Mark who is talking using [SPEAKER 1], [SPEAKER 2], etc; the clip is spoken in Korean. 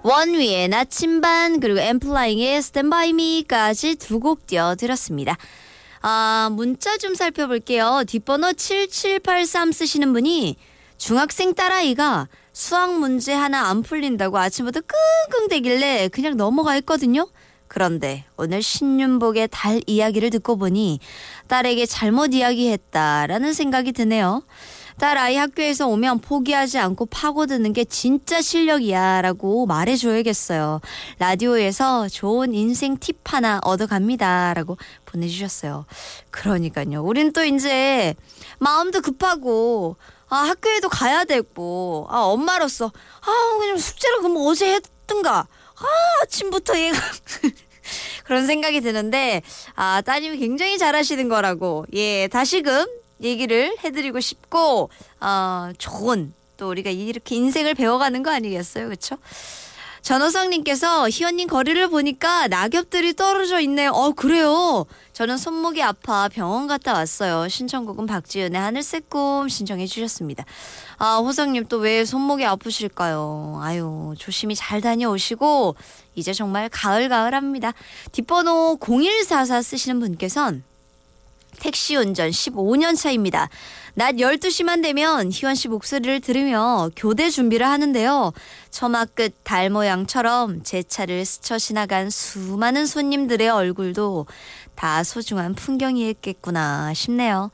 [SPEAKER 1] 원위의 나침반 그리고 엠플라잉의 스탠바이 미까지 두 곡 띄워드렸습니다. 문자 좀 살펴볼게요. 뒷번호 7783 쓰시는 분이 중학생 딸아이가 수학 문제 하나 안 풀린다고 아침부터 끙끙대길래 그냥 넘어가 했거든요. 그런데 오늘 신윤복의 달 이야기를 듣고 보니 딸에게 잘못 이야기했다라는 생각이 드네요. 딸 아이 학교에서 오면 포기하지 않고 파고드는 게 진짜 실력이야 라고 말해줘야겠어요. 라디오에서 좋은 인생 팁 하나 얻어갑니다 라고 보내주셨어요. 그러니까요. 우린 또 이제 마음도 급하고 학교에도 가야 되고 엄마로서 그냥 숙제를 그럼 어제 했던가 아침부터 얘가 그런 생각이 드는데 따님이 굉장히 잘하시는 거라고 다시금 얘기를 해드리고 싶고 좋은 또 우리가 이렇게 인생을 배워가는 거 아니겠어요, 그렇죠? 전호성님께서 희원님 거리를 보니까 낙엽들이 떨어져 있네요. 그래요. 저는 손목이 아파 병원 갔다 왔어요. 신청곡은 박지윤의 하늘색 꿈 신청해 주셨습니다. 호성님 또 왜 손목이 아프실까요? 아유 조심히 잘 다녀오시고 이제 정말 가을가을합니다. 뒷번호 0144 쓰시는 분께선 택시 운전 15년 차입니다. 낮 12시만 되면 희원 씨 목소리를 들으며 교대 준비를 하는데요. 처마 끝 달 모양처럼 제 차를 스쳐 지나간 수많은 손님들의 얼굴도 다 소중한 풍경이었겠구나 싶네요.